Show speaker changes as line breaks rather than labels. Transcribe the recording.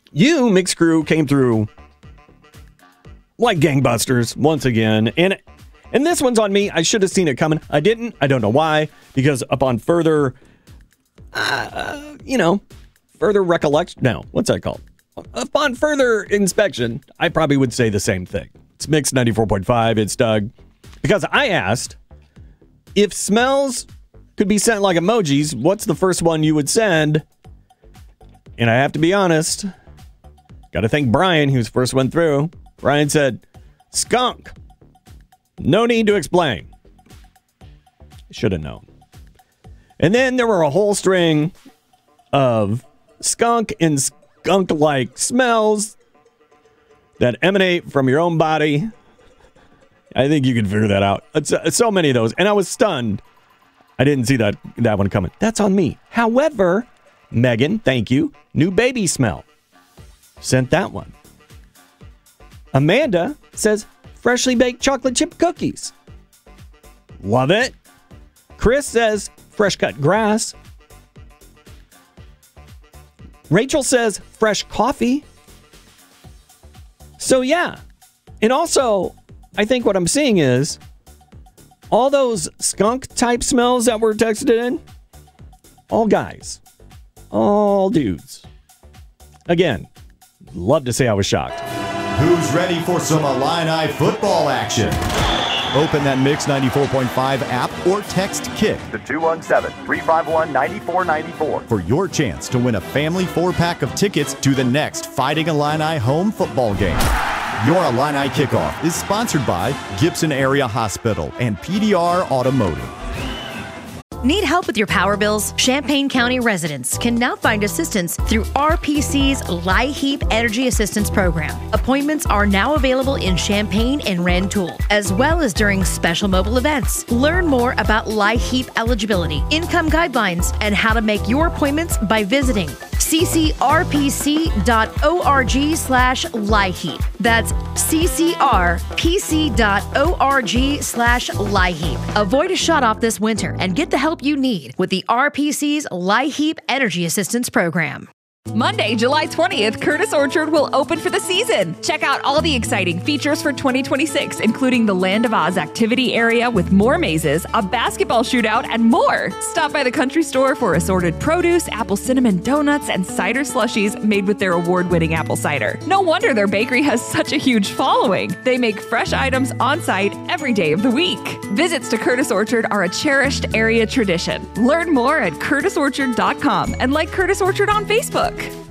You, Mixed Crew, came through like gangbusters once again. And this one's on me. I should have seen it coming. I didn't. I don't know why. Because upon further, further recollection. No, what's that called? Upon further inspection, I probably would say the same thing. It's Mix 94.5. It's Doug. Because I asked if smells could be sent like emojis, what's the first one you would send? And I have to be honest. Got to thank Brian, who's first one through. Brian said, skunk. No need to explain. Should have known. And then there were a whole string of skunk and skunk-like smells that emanate from your own body. I think you can figure that out. It's so many of those. And I was stunned. I didn't see that one coming. That's on me. However, Megan, thank you. New baby smell. Sent that one. Amanda says freshly baked chocolate chip cookies. Love it. Chris says fresh cut grass. Rachel says fresh coffee. So yeah. And also, I think what I'm seeing is all those skunk type smells that were texted in, all guys, all dudes. Again, love to say I was shocked.
Who's ready for some Illini football action? Open that Mix 94.5 app or text KICK
to 217-351-9494
for your chance to win a family 4-pack of tickets to the next Fighting Illini home football game. Your Illini Kickoff is sponsored by Gibson Area Hospital and PDR Automotive.
Need help with your power bills? Champaign County residents can now find assistance through RPC's LIHEAP Energy Assistance Program. Appointments are now available in Champaign and Rantoul, as well as during special mobile events. Learn more about LIHEAP eligibility, income guidelines, and how to make your appointments by visiting ccrpc.org/LIHEAP. That's ccrpc.org/LIHEAP. Avoid a shutoff this winter and get the help you need with the RPC's LIHEAP Energy Assistance Program.
Monday, July 20th, Curtis Orchard will open for the season. Check out all the exciting features for 2026, including the Land of Oz activity area with more mazes, a basketball shootout, and more. Stop by the country store for assorted produce, apple cinnamon donuts, and cider slushies made with their award-winning apple cider. No wonder their bakery has such a huge following. They make fresh items on site every day of the week. Visits to Curtis Orchard are a cherished area tradition. Learn more at curtisorchard.com and like Curtis Orchard on Facebook.